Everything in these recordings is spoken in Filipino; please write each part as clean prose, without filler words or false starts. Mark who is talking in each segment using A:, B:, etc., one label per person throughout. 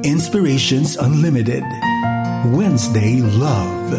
A: Inspirations Unlimited. Wednesday Love.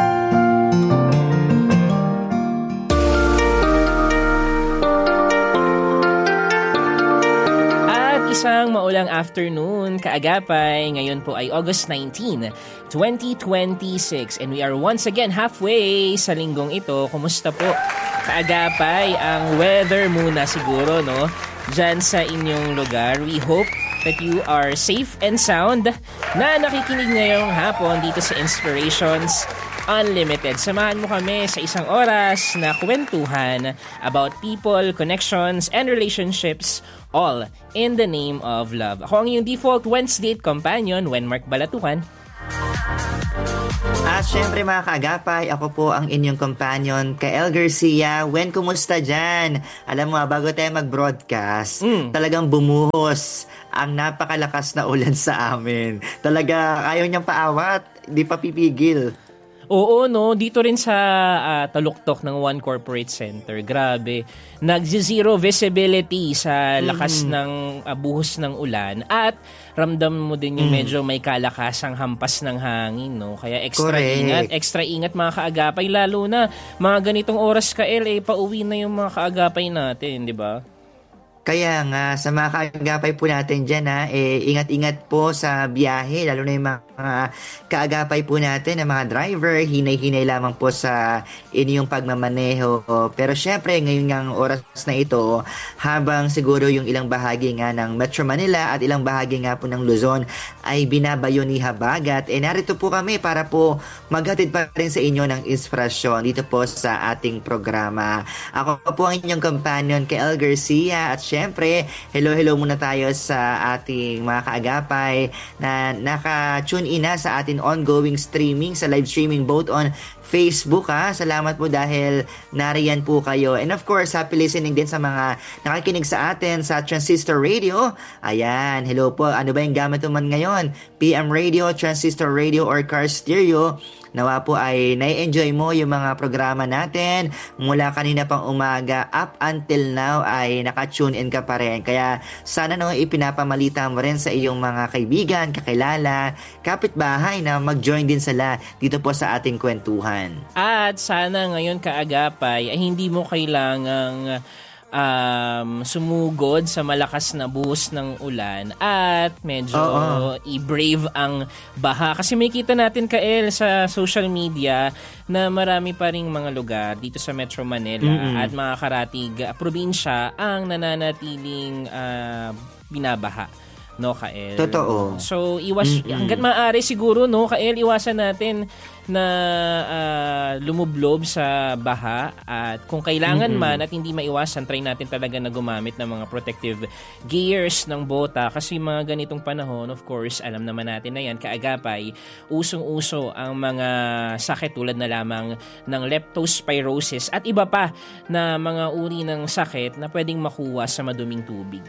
B: Isang maulang afternoon, kaagapay. Ngayon po ay August 19, 2026 and we are once again halfway sa linggong ito. Kumusta po? Kaagapay, ang weather muna siguro, no? Diyan sa inyong lugar. We hope that you are safe and sound na nakikinig ngayong hapon dito sa Inspirations Unlimited. Samahan mo kami sa isang oras na kwentuhan about people, connections, and relationships, all in the name of love. Ako ang iyong default Wednesday companion, Wenmark Balatukan.
C: At syempre mga kaagapay, ako po ang inyong companion, Kael Garcia. Wen, kumusta dyan? Alam mo, bago tayo mag-broadcast, talagang bumuhos ang napakalakas na ulan sa amin. Talaga, ayaw niyang paawat, di pa pipigil.
B: Oo, no, dito rin sa taluktok ng One Corporate Center. Grabe. Nag-zero visibility sa lakas ng buhos ng ulan at ramdam mo din yung medyo may kalakasang hampas ng hangin, no? Kaya extra ingat mga kaagapay, lalo na mga ganitong oras pauwi na yung mga kaagapay natin, di ba?
C: Kaya nga, sa mga kaagapay po natin dyan, ingat-ingat po sa biyahe, lalo na yung mga kaagapay po natin, ng mga driver, hinay-hinay lamang po sa inyong pagmamaneho. Pero syempre, ngayon nga oras na ito, habang siguro yung ilang bahagi nga ng Metro Manila at ilang bahagi nga po ng Luzon ay binabayo ni habagat, narito po kami para po maghatid pa rin sa inyo ng inspirasyon dito po sa ating programa. Ako po ang inyong companion, Kael Garcia, at syempre, hello muna tayo sa ating mga kaagapay na naka-tune in na sa ating ongoing streaming, sa live streaming both on Facebook. Salamat po dahil nariyan po kayo. And of course, happy listening din sa mga nakikinig sa atin sa Transistor Radio. Ayan, hello po. Ano ba yung gamit mo man ngayon? PM Radio, Transistor Radio, or Car Stereo? Nawa po ay nai-enjoy mo yung mga programa natin mula kanina pang umaga up until now ay naka-tune in ka pa rin. Kaya sana ipinapamalita mo rin sa iyong mga kaibigan, kakilala, kapitbahay na mag-join din sila dito po sa ating kwentuhan.
B: At sana ngayon kaagapay ay hindi mo kailangang sumugod sa malakas na buhos ng ulan at medyo i-brave ang baha. Kasi may kita natin, Kael, sa social media na marami pa ring mga lugar dito sa Metro Manila at mga karatig probinsya ang nananatiling binabaha. No, Kael?
C: Totoo.
B: So, hanggat maaari siguro, no, Kael, iwasan natin na lumublob sa baha at kung kailangan man at hindi maiwasan, try natin talaga na gumamit ng mga protective gears ng bota kasi mga ganitong panahon, of course, alam naman natin na yan, kaagapay, usong-uso ang mga sakit tulad na lamang ng leptospirosis at iba pa na mga uri ng sakit na pwedeng makuha sa maduming tubig.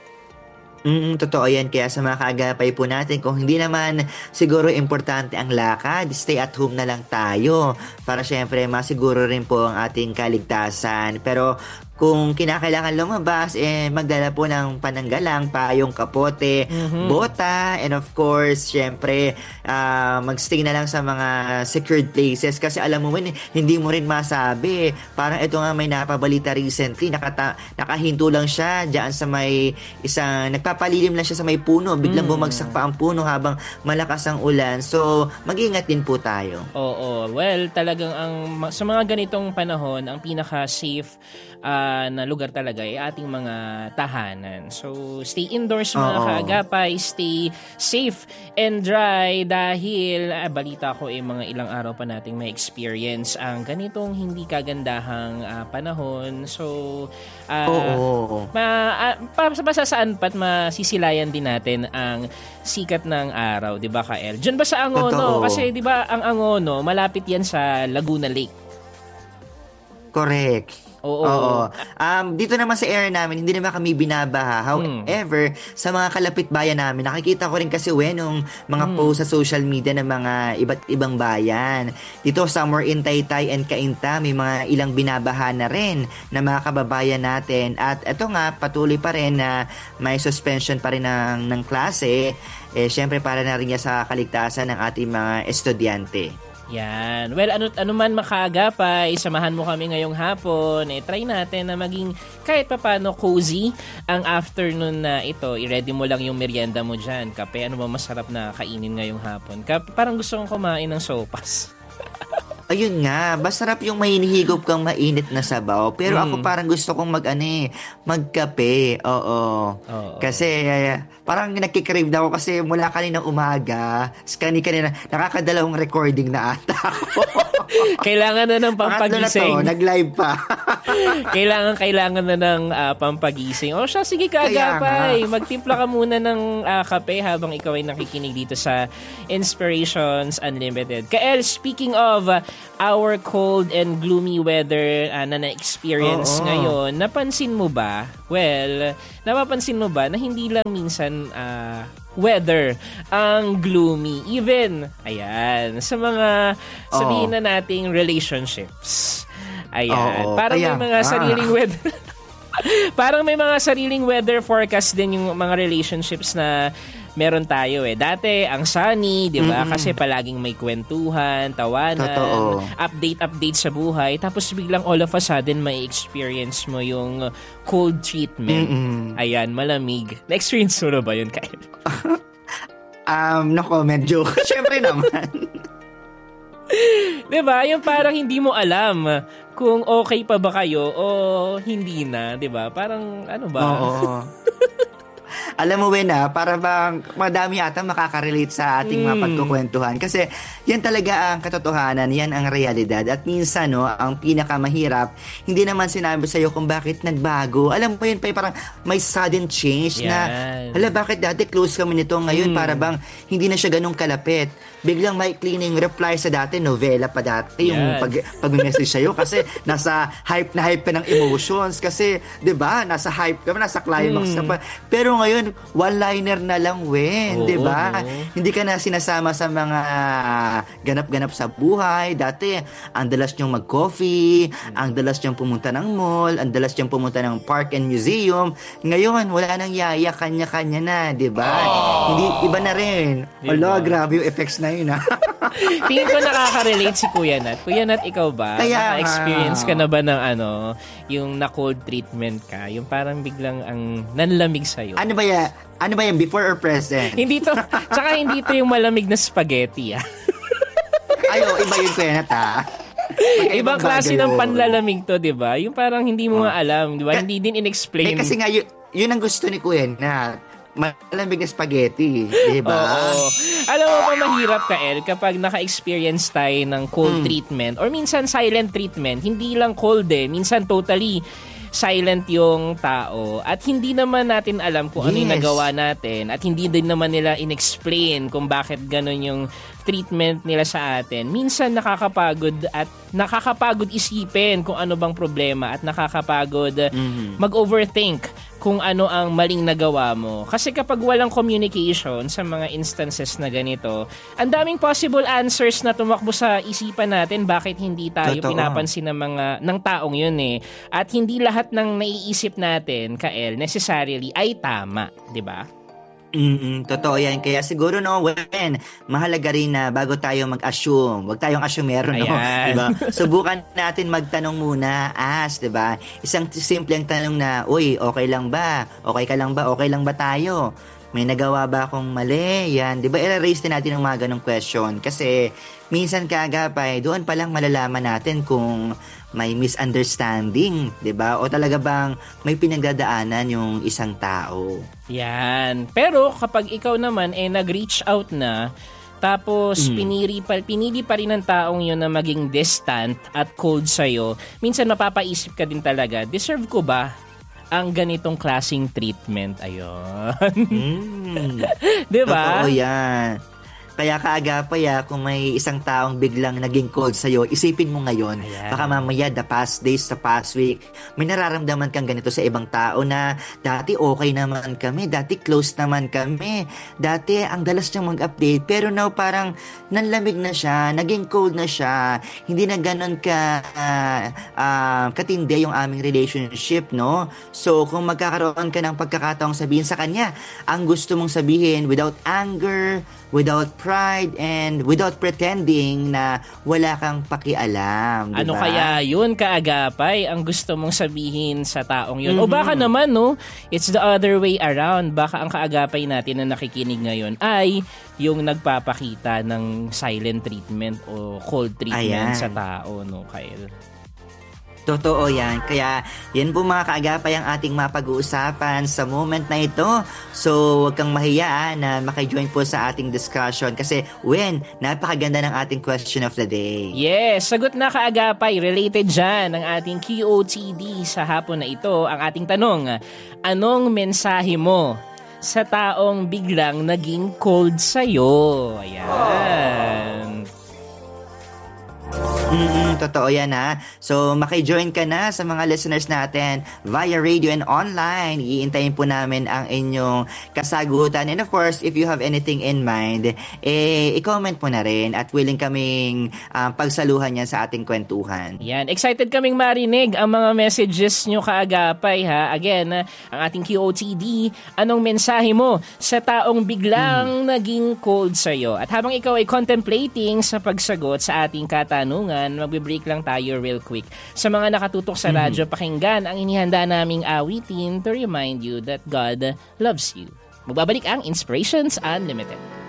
C: Totoo yan. Kaya sa mga kaagapay po natin, kung hindi naman siguro importante ang lakad, stay at home na lang tayo para syempre masiguro rin po ang ating kaligtasan. Pero kung kinakailangan lumabas, magdala po ng pananggalang, payong, kapote, bota, and of course, syempre, magstay na lang sa mga secured places kasi alam mo hindi mo rin masabi. Parang ito nga may napabalita recently, nakahinto lang siya dyan sa may isang, nagpapalilim lang siya sa may puno, biglang bumagsak pa ang puno habang malakas ang ulan. So, mag-ingat din po tayo.
B: Oo, well, talagang sa mga ganitong panahon, ang pinaka-safe na lugar talaga ay ating mga tahanan. So, stay indoors mga kaagapay, stay safe and dry dahil balita ko mga ilang araw pa nating may experience ang ganitong hindi kagandahang panahon. So, saan pat masisilayan din natin ang sikat ng araw, 'di ba, Kael? Diyan ba sa Angono? Kasi 'di ba ang Angono, malapit 'yan sa Laguna Lake.
C: Correct.
B: Oo.
C: Dito naman sa area namin, hindi naman kami binabaha. However, sa mga kalapit bayan namin, nakikita ko rin kasi nung mga post sa social media ng mga iba't ibang bayan. Dito somewhere in Taytay and Cainta, may mga ilang binabaha na rin na mga kababayan natin. At ito nga, patuloy pa rin na may suspension pa rin ng klase. Syempre para na rin sa kaligtasan ng ating mga estudyante.
B: Yan. Well, ano man makaagapay, samahan mo kami ngayong hapon. Try natin na maging kahit papano cozy ang afternoon na ito. I-ready mo lang yung merienda mo dyan. Kape, ano ba masarap na kainin ngayong hapon? Parang gusto kong kumain ng sopas.
C: Ayun nga, masarap yung mahinihigop kang mainit na sabaw. Pero ako parang gusto kong magkape. Oo. Kasi parang nagkikrave na ako kasi mula kaninang umaga, kanina nakakadalawang recording na ata ako.
B: Kailangan na ng pampagising.
C: Na to, nag-live pa.
B: kailangan na ng pampagising. O siya, sige kaagapay. Magtimpla ka muna ng kape habang ikaw ay nakikinig dito sa Inspirations Unlimited. Kael, speaking of our cold and gloomy weather na na-experience ngayon, napansin mo ba? Well, napapansin mo ba na hindi lang minsan weather ang gloomy, even sa mga sabihin na nating relationships. Parang may mga sariling weather parang may mga sariling weather forecast din yung mga relationships na meron tayo Dati, ang sunny, di ba? Kasi palaging may kwentuhan, tawanan, update sa buhay. Tapos biglang all of a sudden, may experience mo yung cold treatment. Ayan, malamig. Na-experience mo na ba yun, Kyle?
C: No comment joke. Siyempre naman.
B: Diba? Yung parang hindi mo alam kung okay pa ba kayo o hindi na. Diba? Parang ano ba?
C: Oo. Alam mo, para bang madami ata makaka-relate sa ating mga pagkukwentuhan. Kasi yan talaga ang katotohanan, yan ang realidad. At minsan, ang pinakamahirap, hindi naman sinabi sa'yo kung bakit nagbago. Alam mo yun, parang may sudden change na, bakit dati close kami nito ngayon, para bang hindi na siya ganun kalapit. Biglang may cleaning reply sa dati, novela pa dati, yung pag-message sa'yo kasi nasa hype na hype ka ng emotions. Kasi, di ba, nasa hype ka, nasa climax ka pa. Pero ngayon, one-liner na lang, di ba? Hindi ka na sinasama sa mga ganap-ganap sa buhay. Dati, ang dalas niyong mag-coffee, ang dalas niyong pumunta ng mall, ang dalas niyong pumunta ng park and museum. Ngayon, wala nang yaya, kanya-kanya na, di ba? Hindi, iba na rin. Diba? Grabe yung effects na yun, ha?
B: Tingin ko nakaka-relate si Kuya Nat. Kuya Nat, ikaw ba? Naka-experience ka na ba ng yung na-cold treatment ka? Yung parang biglang ang nanlamig sa'yo.
C: Ano ba yan? Before or present?
B: Hindi to. Tsaka hindi to yung malamig na spaghetti,
C: Iba yun, Kuya Nat,
B: Ibang klase ng panlalamig to, di ba? Yung parang hindi mo nga alam, di ba? Hindi din in-explain.
C: Kasi nga, yun ang gusto ni Kuya Nat. Malamig na spaghetti, di ba?
B: Oo. Alam mo pa mahirap kapag naka-experience tayo ng cold treatment or minsan silent treatment. Hindi lang cold minsan totally silent yung tao at hindi naman natin alam kung ano yung nagawa natin at hindi din naman nila in-explain kung bakit ganun yung treatment nila sa atin. Minsan nakakapagod at nakakapagod isipin kung ano bang problema at nakakapagod mag-overthink kung ano ang maling nagawa mo. Kasi kapag walang communication sa mga instances na ganito, ang daming possible answers na tumakbo sa isipan natin bakit hindi tayo pinapansin ng taong yun At hindi lahat ng naiisip natin, Kael, necessarily ay tama, di ba?
C: Totoo yan. Kaya siguro mahalaga rin na bago tayo mag-assume, wag tayong assumero, diba? Subukan natin magtanong muna, diba? Isang simpleng tanong na, uy, okay lang ba? Okay ka lang ba? Okay lang ba tayo? May nagawa ba akong mali? Yan, diba? I-raise din natin ang mga ganong question. Kasi minsan kaagapay, doon pa lang malalaman natin kung may misunderstanding, 'di ba? O talaga bang may pinagdadaanan yung isang tao.
B: Yan. Pero kapag ikaw naman nag-reach out na tapos pinili pa rin ng taong yun na maging distant at cold sa'yo, minsan mapapaisip ka din talaga, deserve ko ba ang ganitong klaseng treatment? Ayun. 'Di ba?
C: Totoo yan. Kaya kaagapay kung may isang taong biglang naging cold sa'yo, isipin mo ngayon, baka mamaya the past days, the past week, may nararamdaman kang ganito sa ibang tao na dati okay naman kami, dati close naman kami, dati ang dalas niyang mag-update, pero now parang nanlamig na siya, naging cold na siya, hindi na ganun katindi yung aming relationship, no? So, kung magkakaroon ka ng pagkakataong sabihin sa kanya, ang gusto mong sabihin without anger, without pride, and without pretending na wala kang pakialam. Diba?
B: Ano kaya yun, kaagapay, ang gusto mong sabihin sa taong yun? O baka naman, no, it's the other way around. Baka ang kaagapay natin na nakikinig ngayon ay yung nagpapakita ng silent treatment o cold treatment sa tao, no, Kyle?
C: Totoo yan. Kaya yan po mga kaagapay ang ating mapag-uusapan sa moment na ito. So huwag kang mahiya na makijoin po sa ating discussion kasi napakaganda ng ating question of the day.
B: Yes, sagot na kaagapay. Related dyan ang ating QOTD sa hapon na ito. Ang ating tanong, anong mensahe mo sa taong biglang naging cold sa'yo? Ayan.
C: Totoo yan So makijoin ka na sa mga listeners natin via radio and online. Iintayin po namin ang inyong kasagutan. And of course, if you have anything in mind, i-comment mo na rin at willing kaming pagsaluhan yan sa ating kwentuhan.
B: Yan, excited kaming marinig ang mga messages nyo kaagapay Again, ang ating QOTD, anong mensahe mo sa taong biglang naging cold sa'yo? At habang ikaw ay contemplating sa pagsagot sa ating katanungan, magbe-break lang tayo real quick. Sa mga nakatutok sa radyo, pakinggan ang inihanda naming awitin to remind you that God loves you. Magbabalik ang Inspirations Unlimited.